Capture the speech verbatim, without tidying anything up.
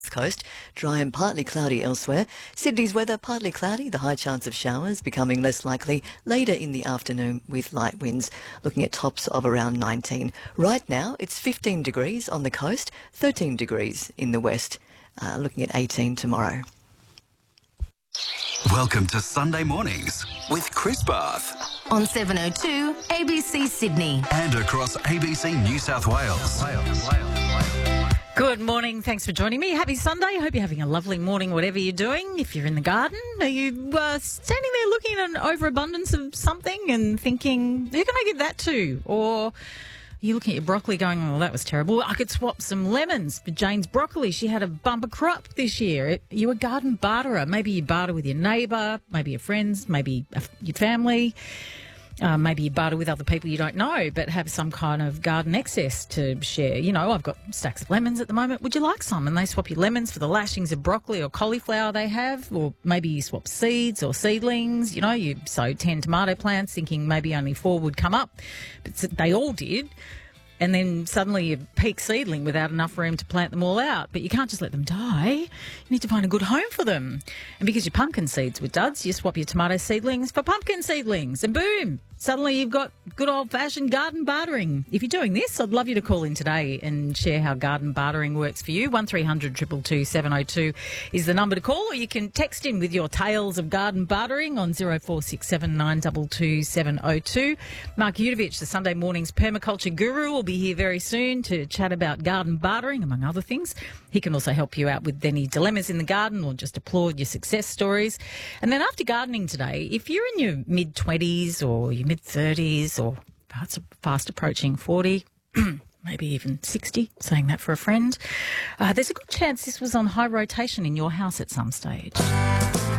Coast, dry and partly cloudy elsewhere. Sydney's weather, partly cloudy, the high chance of showers becoming less likely later in the afternoon with light winds, looking at tops of around nineteen. Right now, it's fifteen degrees on the coast, thirteen degrees in the west, uh, looking at eighteen tomorrow. Welcome to Sunday Mornings with Chris Bath. On seven oh two A B C Sydney. And across A B C New South Wales. Good morning. Thanks for joining me. Happy Sunday. Hope you're having a lovely morning, whatever you're doing. If you're in the garden, are you uh, standing there looking at an overabundance of something and thinking, who can I give that to? Or you're looking at your broccoli going, oh, that was terrible. I could swap some lemons for Jane's broccoli. She had a bumper crop this year. It, you're a garden barterer. Maybe you barter with your neighbour, maybe your friends, maybe your family. Uh, maybe you barter with other people you don't know, but have some kind of garden excess to share. You know, I've got stacks of lemons at the moment. Would you like some? And they swap your lemons for the lashings of broccoli or cauliflower they have, or maybe you swap seeds or seedlings. You know, you sow ten tomato plants thinking maybe only four would come up, but they all did. And then suddenly you peak seedling without enough room to plant them all out. But you can't just let them die. You need to find a good home for them. And because your pumpkin seeds were duds, you swap your tomato seedlings for pumpkin seedlings. And boom, suddenly you've got good old-fashioned garden bartering. If you're doing this, I'd love you to call in today and share how garden bartering works for you. one three hundred two two two seven oh two is the number to call, or you can text in with your tales of garden bartering on zero four six seven nine two two seven oh two. Mark Udovich, the Sunday Mornings permaculture guru, will be here very soon to chat about garden bartering, among other things. He can also help you out with any dilemmas in the garden or just applaud your success stories. And then after gardening today, if you're in your mid-twenties or your mid-thirties or fast, fast approaching forty, maybe even sixty, saying that for a friend, uh, there's a good chance this was on high rotation in your house at some stage.